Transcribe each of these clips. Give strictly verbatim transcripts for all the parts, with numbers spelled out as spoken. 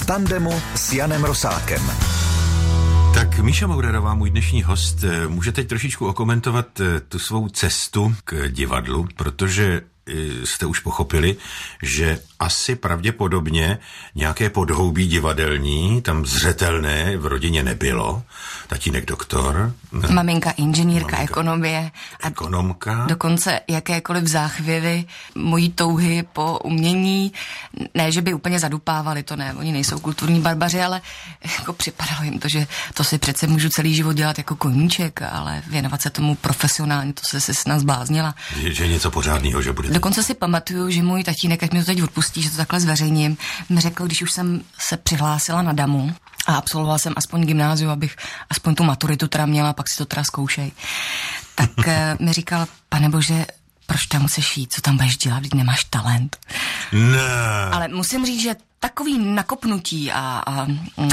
tandemu s Janem Rosálkem. Tak Míša Maurerová, můj dnešní host, může teď trošičku okomentovat tu svou cestu k divadlu, protože jste už pochopili, že asi pravděpodobně nějaké podhoubí divadelní tam zřetelné v rodině nebylo. Tatínek doktor. Maminka inženýrka, maminka ekonomie. A ekonomka. Dokonce jakékoliv záchvěvy mojí touhy po umění. Ne, že by úplně zadupávali, to ne, oni nejsou kulturní barbaři, ale jako připadalo jim to, že to si přece můžu celý život dělat jako koníček, ale věnovat se tomu profesionálně, to se si snad zbláznila. Že, že je něco pořádného, že bude. Dokonce si pamatuju, že můj tatínek, ať mi to teď odpustí, že to takhle zveřejním, mi řekl, když už jsem se přihlásila na damu a absolvovala jsem aspoň gymnázium, abych aspoň tu maturitu teda měla, pak si to teda zkoušej, tak mi říkal, pane bože, proč tam musíš jít, co tam budeš dělat, když nemáš talent. Ne. Ale musím říct, že takový nakopnutí a, a, a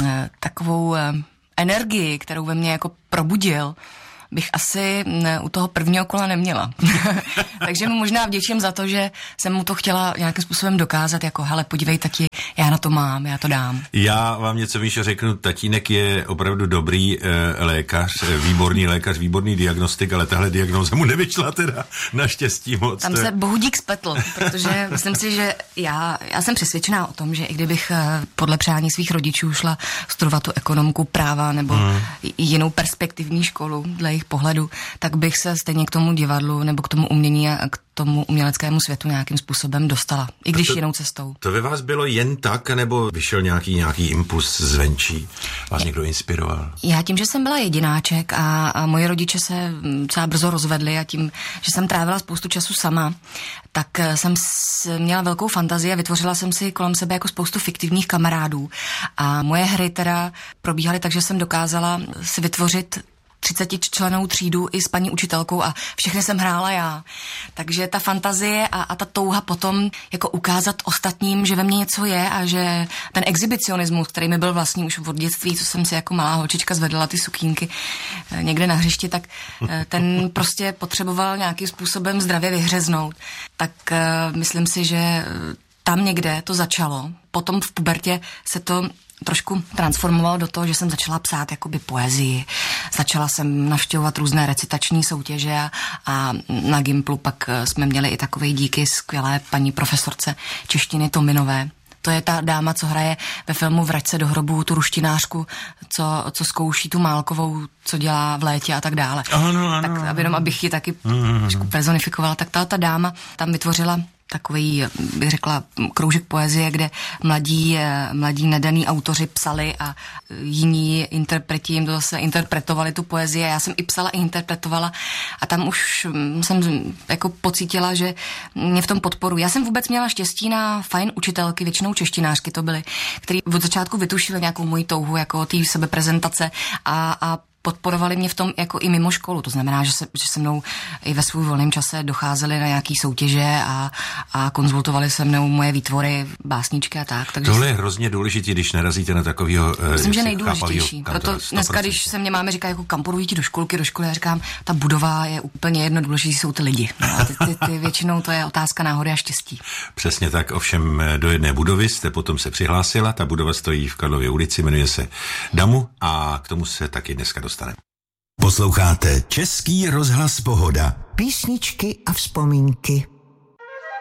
takovou a, energii, kterou ve mně jako probudil, bych asi ne, u toho prvního kola neměla. Takže mu možná vděčím za to, že jsem mu to chtěla nějakým způsobem dokázat, jako hele, podívej tati, já na to mám, já to dám. Já vám něco, Míšo, řeknu, tatínek je opravdu dobrý e, lékař, e, výborný lékař, výborný diagnostik, ale tahle diagnóza mu nevyšla teda naštěstí moc. Tam se bohudík spletl, protože myslím si, že já, já jsem přesvědčená o tom, že i kdybych podle přání svých rodičů šla studovat tu ekonomku, práva nebo hmm. jinou perspektivní školu dle jejich pohledu, tak bych se stejně k tomu divadlu nebo k tomu umění a k tomu uměleckému světu nějakým způsobem dostala, i když to, jinou cestou. To ve vás bylo jen tak, nebo vyšel nějaký, nějaký impuls zvenčí? Vás někdo inspiroval? Já tím, že jsem byla jedináček a, a moji rodiče se docela brzo rozvedli a tím, že jsem trávila spoustu času sama, tak jsem měla velkou fantazii a vytvořila jsem si kolem sebe jako spoustu fiktivních kamarádů. A moje hry teda probíhaly tak, že jsem dokázala si vytvořit třicetičlennou třídu i s paní učitelkou a všechny jsem hrála já. Takže ta fantazie a, a ta touha potom jako ukázat ostatním, že ve mně něco je a že ten exhibicionismus, který mi byl vlastní už od dětství, co jsem si jako malá holčička zvedla ty sukínky někde na hřišti, tak ten prostě potřeboval nějakým způsobem zdravě vyhřeznout. Tak uh, myslím si, že tam někde to začalo. Potom v pubertě se to trošku transformovalo do toho, že jsem začala psát jakoby poezii. Začala jsem navštěvovat různé recitační soutěže a, a na Gimplu pak jsme měli i takové díky skvělé paní profesorce češtiny Tominové. To je ta dáma, co hraje ve filmu Vrať se do hrobu, tu ruštinářku, co, co zkouší tu Málkovou, co dělá v létě a tak dále. Ano, ano. Tak jenom, abych ji taky trošku personifikovala, tak ta, ta dáma tam vytvořila takový, bych řekla, kroužek poezie, kde mladí, mladí nadaný autoři psali a jiní interpreti jim to zase interpretovali tu poezii. Já jsem i psala, i interpretovala a tam už jsem jako pocítila, že mě v tom podporu. Já jsem vůbec měla štěstí na fajn učitelky, většinou češtinářky to byly, který od začátku vytušili nějakou moji touhu jako té sebeprezentace a, a podporovali mě v tom jako i mimo školu. To znamená, že se, že se mnou i ve svůj volném čase docházeli na nějaký soutěže a, a konzultovali se mnou moje výtvory, básničky a tak. Takže tohle je hrozně důležité, když narazíte na takového myslím, že nejdůležitější. Proto dneska, když se mě máme říká, jako kam půjdu jít do školky, do školy, já říkám, ta budova je úplně jedno, důležitý jsou ty lidi. No a ty, ty, ty většinou to je otázka náhody a štěstí. Přesně tak, ovšem do jedné budovy jste potom se přihlásila, ta budova stojí v Karlově ulici, jmenuje se Damu a k tomu se taky dneska dostaneme. Posloucháte Český rozhlas Pohoda. Písničky a vzpomínky.